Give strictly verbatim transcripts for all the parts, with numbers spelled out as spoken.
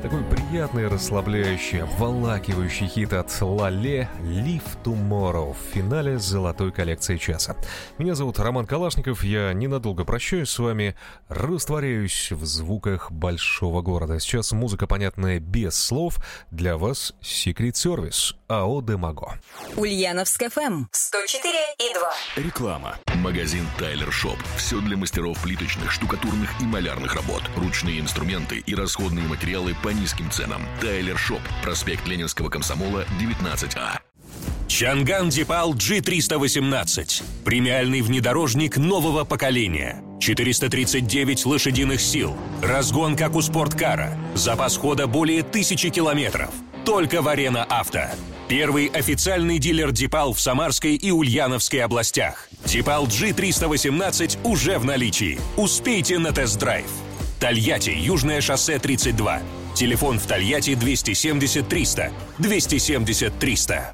Такой приятный, расслабляющий, обволакивающий хит от Лале «Live Tomorrow» в финале золотой коллекции часа. Меня зовут Роман Калашников, я ненадолго прощаюсь с вами, растворяюсь в звуках большого города. Сейчас музыка, понятная без слов, для вас Secret Service, АО «Демаго». Ульяновск эф эм сто четыре и два. Реклама. Магазин Тайлер Шоп. Все для мастеров плиточных, штукатурных и малярных работ. Ручные инструменты и расходные материалы по низким ценам. Тайлер Шоп. Проспект Ленинского комсомола, девятнадцать А. Чанган Дипал джи триста восемнадцать. Премиальный внедорожник нового поколения. четыреста тридцать девять лошадиных сил. Разгон, как у спорткара. Запас хода более тысячи километров. Только в Арена Авто. Первый официальный дилер Дипал в Самарской и Ульяновской областях. Дипал джи триста восемнадцать уже в наличии. Успейте на тест-драйв. Тольятти, Южное шоссе тридцать два. Телефон в Тольятти двести семьдесят триста. двести семьдесят триста.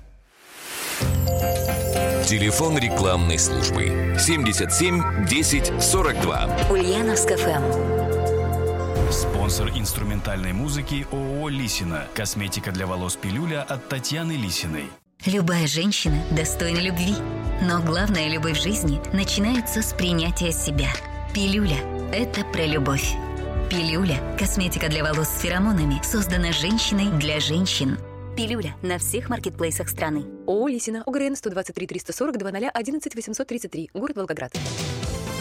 Телефон рекламной службы семьдесят семь десять сорок два. Ульяновск эф эм. Спонсор инструментальной музыки ООО «Лисина». Косметика для волос «Пилюля» от Татьяны Лисиной. Любая женщина достойна любви. Но главная любовь в жизни начинается с принятия себя. «Пилюля» – это про любовь. «Пилюля» – косметика для волос с феромонами, создана женщиной для женщин. «Пилюля» на всех маркетплейсах страны. ООО «Лисина», ОГРН сто двадцать три триста сорок два ноль одиннадцать восемьсот тридцать три, город Волгоград.